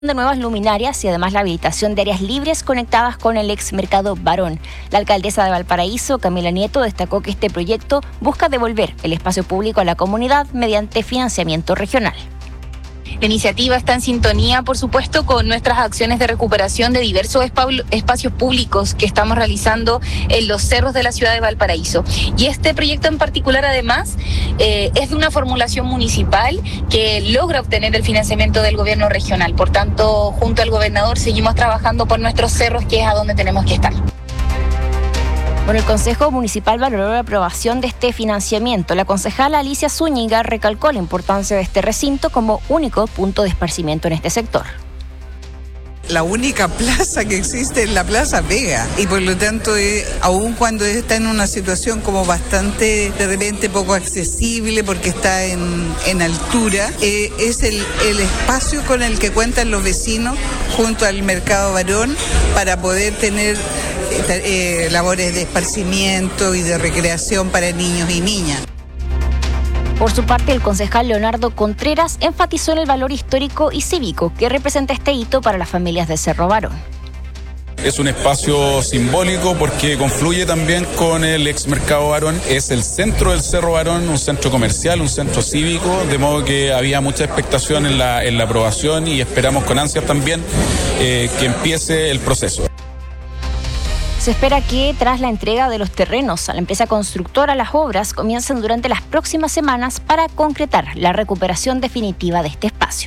de nuevas luminarias y además la habilitación de áreas libres conectadas con el ex mercado Barón. La alcaldesa de Valparaíso, Camila Nieto, destacó que este proyecto busca devolver el espacio público a la comunidad mediante financiamiento regional. La iniciativa está en sintonía, por supuesto, con nuestras acciones de recuperación de diversos espacios públicos que estamos realizando en los cerros de la ciudad de Valparaíso. Y este proyecto en particular, además, es de una formulación municipal que logra obtener el financiamiento del gobierno regional. Por tanto, junto al gobernador seguimos trabajando por nuestros cerros, que es a donde tenemos que estar. Bueno, el Consejo Municipal valoró la aprobación de este financiamiento. La concejala Alicia Zúñiga recalcó la importancia de este recinto como único punto de esparcimiento en este sector. La única plaza que existe es la Plaza Vega y por lo tanto, aun cuando está en una situación como bastante de repente poco accesible porque está en altura, es el espacio con el que cuentan los vecinos junto al Mercado Barón para poder tener labores de esparcimiento y de recreación para niños y niñas. Por su parte, el concejal Leonardo Contreras enfatizó en el valor histórico y cívico que representa este hito para las familias de Cerro Barón. Es un espacio simbólico porque confluye también con el ex Mercado Barón. Es el centro del Cerro Barón, un centro comercial, un centro cívico, de modo que había mucha expectación en la aprobación y esperamos con ansias también que empiece el proceso. Se espera que tras la entrega de los terrenos a la empresa constructora, las obras comiencen durante las próximas semanas para concretar la recuperación definitiva de este espacio.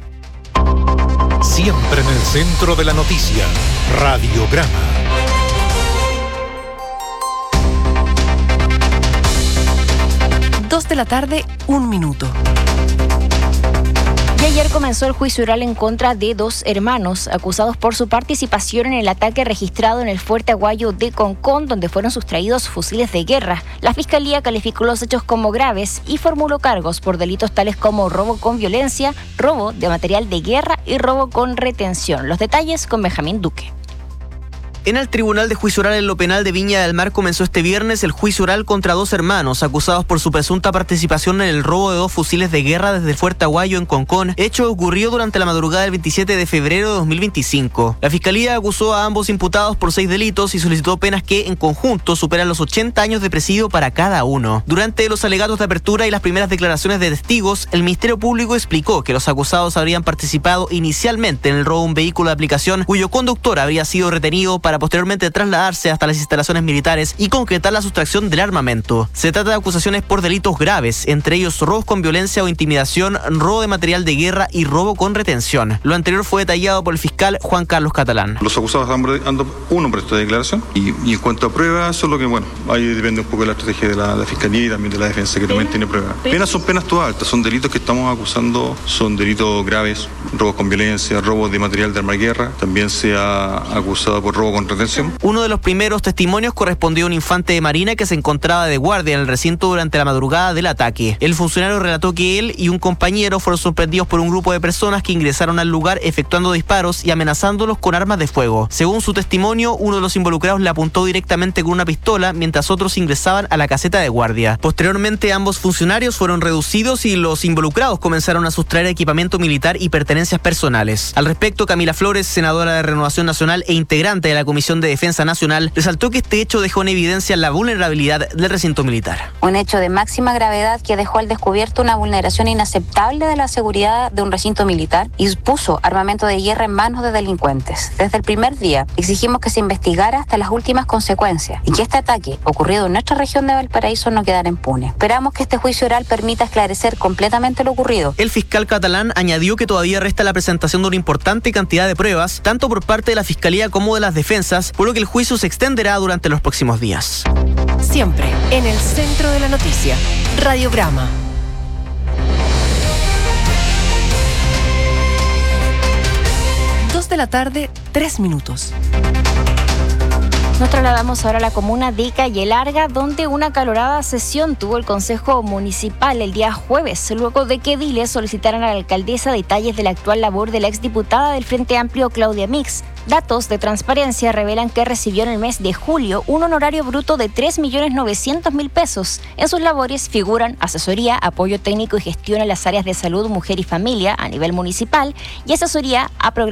Siempre en el centro de la noticia, Radiograma. 2:01 p.m. Y ayer comenzó el juicio oral en contra de dos hermanos acusados por su participación en el ataque registrado en el Fuerte Aguayo de Concón, donde fueron sustraídos fusiles de guerra. La Fiscalía calificó los hechos como graves y formuló cargos por delitos tales como robo con violencia, robo de material de guerra y robo con retención. Los detalles con Benjamín Duque. En el Tribunal de Juicio Oral en lo Penal de Viña del Mar comenzó este viernes el juicio oral contra dos hermanos acusados por su presunta participación en el robo de dos fusiles de guerra desde el Fuerte Aguayo en Concón, hecho ocurrió durante la madrugada del 27 de febrero de 2025. La Fiscalía acusó a ambos imputados por 6 delitos y solicitó penas que, en conjunto, superan los 80 años de presidio para cada uno. Durante los alegatos de apertura y las primeras declaraciones de testigos, el Ministerio Público explicó que los acusados habrían participado inicialmente en el robo de un vehículo de aplicación cuyo conductor habría sido retenido para posteriormente trasladarse hasta las instalaciones militares y concretar la sustracción del armamento. Se trata de acusaciones por delitos graves, entre ellos robos con violencia o intimidación, robo de material de guerra y robo con retención. Lo anterior fue detallado por el fiscal Juan Carlos Catalán. Los acusados han uno por esta declaración y en cuanto a pruebas, solo que ahí depende un poco de la estrategia de la Fiscalía y también de la defensa que también tiene pruebas. Penas son penas todas altas, son delitos que estamos acusando, son delitos graves, robos con violencia, robo de material de arma de guerra, también se ha acusado por robo con retención. Uno de los primeros testimonios correspondió a un infante de marina que se encontraba de guardia en el recinto durante la madrugada del ataque. El funcionario relató que él y un compañero fueron sorprendidos por un grupo de personas que ingresaron al lugar efectuando disparos y amenazándolos con armas de fuego. Según su testimonio, uno de los involucrados le apuntó directamente con una pistola mientras otros ingresaban a la caseta de guardia. Posteriormente, ambos funcionarios fueron reducidos y los involucrados comenzaron a sustraer equipamiento militar y pertenencias personales. Al respecto, Camila Flores, senadora de Renovación Nacional e integrante de la Comisión de Defensa Nacional, resaltó que este hecho dejó en evidencia la vulnerabilidad del recinto militar. Un hecho de máxima gravedad que dejó al descubierto una vulneración inaceptable de la seguridad de un recinto militar y puso armamento de guerra en manos de delincuentes. Desde el primer día exigimos que se investigara hasta las últimas consecuencias y que este ataque ocurrido en nuestra región de Valparaíso no quedara impune. Esperamos que este juicio oral permita esclarecer completamente lo ocurrido. El fiscal catalán añadió que todavía resta la presentación de una importante cantidad de pruebas, tanto por parte de la Fiscalía como de las defensas, por lo que el juicio se extenderá durante los próximos días. Siempre en el centro de la noticia, Radiograma. 2:03 p.m. Nos trasladamos ahora a la comuna de Calle Larga, donde una acalorada sesión tuvo el Consejo Municipal el día jueves, luego de que ediles solicitaran a la alcaldesa detalles de la actual labor de la exdiputada del Frente Amplio, Claudia Mix. Datos de Transparencia revelan que recibió en el mes de julio un honorario bruto de 3.900.000 pesos. En sus labores figuran asesoría, apoyo técnico y gestión en las áreas de salud, mujer y familia a nivel municipal y asesoría a programas